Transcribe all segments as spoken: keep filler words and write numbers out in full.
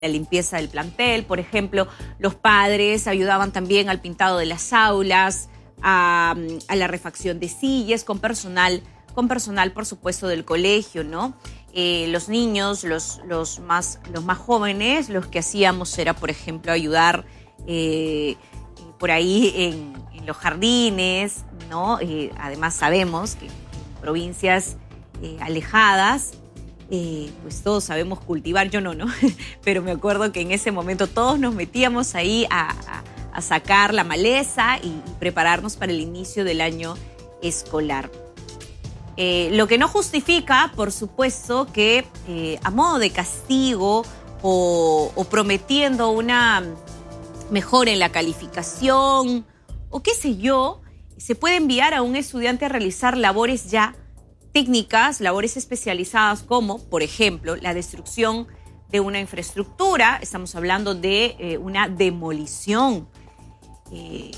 la limpieza del plantel, por ejemplo. Los padres ayudaban también al pintado de las aulas, a, a la refacción de sillas, con personal, con personal, por supuesto, del colegio, ¿no? Eh, los niños, los, los, más, los más jóvenes, los que hacíamos era, por ejemplo, ayudar eh, por ahí en, en los jardines, ¿no? Eh, además sabemos que en provincias eh, alejadas, Eh, pues todos sabemos cultivar, yo no, ¿no? Pero me acuerdo que en ese momento todos nos metíamos ahí a, a, a sacar la maleza y, y prepararnos para el inicio del año escolar. Eh, lo que no justifica, por supuesto, que eh, a modo de castigo o, o prometiendo una mejora en la calificación o qué sé yo, se puede enviar a un estudiante a realizar labores ya técnicas, labores especializadas como, por ejemplo, la destrucción de una infraestructura. Estamos hablando de eh, una demolición. Eh,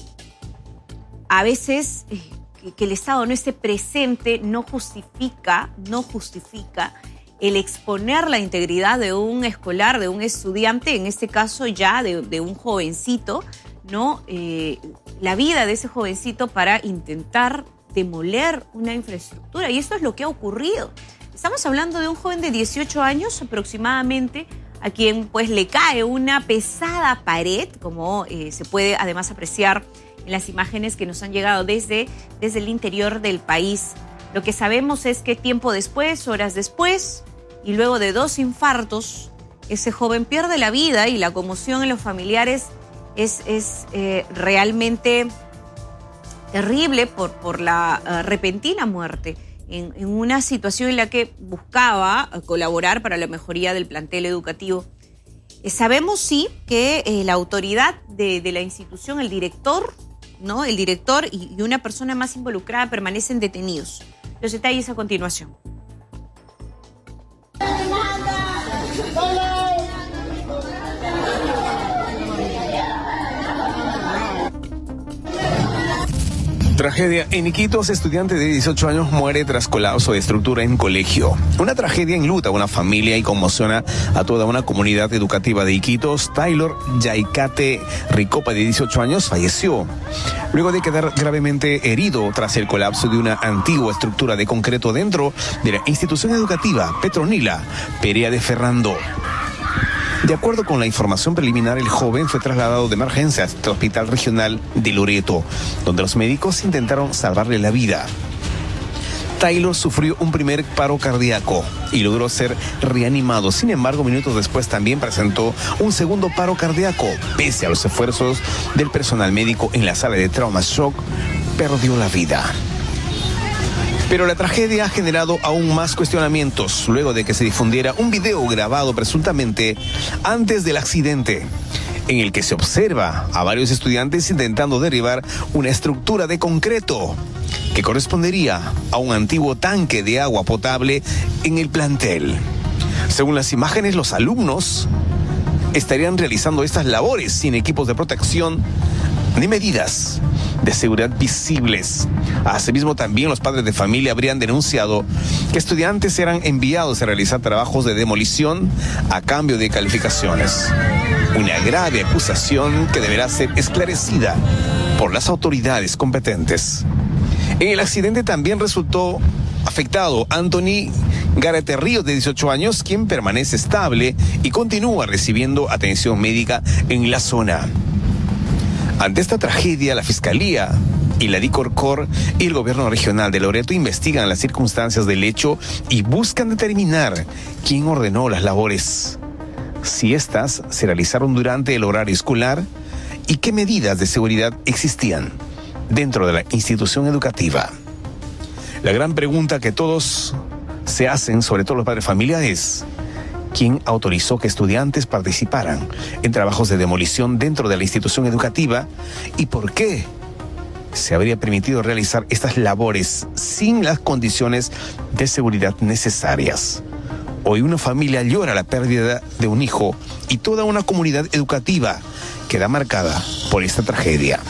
a veces eh, que, que el Estado no esté presente no justifica, no justifica el exponer la integridad de un escolar, de un estudiante, en este caso ya de, de un jovencito, ¿no? Eh, la vida de ese jovencito para intentar demoler una infraestructura, y esto es lo que ha ocurrido. Estamos hablando de un joven de dieciocho años aproximadamente, a quien pues le cae una pesada pared, como eh, se puede además apreciar en las imágenes que nos han llegado desde, desde el interior del país. Lo que sabemos es que tiempo después, horas después, y luego de dos infartos, ese joven pierde la vida, y la conmoción en los familiares es, es eh, realmente terrible por, por la uh, repentina muerte, en, en una situación en la que buscaba uh, colaborar para la mejoría del plantel educativo. Eh, sabemos sí que eh, la autoridad de, de la institución, el director, ¿no? El director y, y una persona más involucrada permanecen detenidos. Los detalles a continuación. Tragedia en Iquitos, estudiante de dieciocho años muere tras colapso de estructura en colegio. Una tragedia enluta a una familia y conmociona a toda una comunidad educativa de Iquitos. Taylor Yaicate Ricopa, de dieciocho años, falleció luego de quedar gravemente herido tras el colapso de una antigua estructura de concreto dentro de la institución educativa Petronila Perea de Ferrando. De acuerdo con la información preliminar, el joven fue trasladado de emergencia hasta el Hospital Regional de Loreto, donde los médicos intentaron salvarle la vida. Taylor sufrió un primer paro cardíaco y logró ser reanimado. Sin embargo, minutos después también presentó un segundo paro cardíaco. Pese a los esfuerzos del personal médico en la sala de trauma shock, perdió la vida. Pero la tragedia ha generado aún más cuestionamientos luego de que se difundiera un video grabado presuntamente antes del accidente, en el que se observa a varios estudiantes intentando derribar una estructura de concreto que correspondería a un antiguo tanque de agua potable en el plantel. Según las imágenes, los alumnos estarían realizando estas labores sin equipos de protección ni medidas de seguridad visibles. Asimismo, también los padres de familia habrían denunciado que estudiantes eran enviados a realizar trabajos de demolición a cambio de calificaciones. Una grave acusación que deberá ser esclarecida por las autoridades competentes. En el accidente también resultó afectado Anthony Garete Ríos, de dieciocho años, quien permanece estable y continúa recibiendo atención médica en la zona. Ante esta tragedia, la Fiscalía y la DICORCOR y el Gobierno Regional de Loreto investigan las circunstancias del hecho y buscan determinar quién ordenó las labores, si éstas se realizaron durante el horario escolar y qué medidas de seguridad existían dentro de la institución educativa. La gran pregunta que todos se hacen, sobre todo los padres de familia, es: ¿quién autorizó que estudiantes participaran en trabajos de demolición dentro de la institución educativa? ¿Y por qué se habría permitido realizar estas labores sin las condiciones de seguridad necesarias? Hoy una familia llora la pérdida de un hijo y toda una comunidad educativa queda marcada por esta tragedia.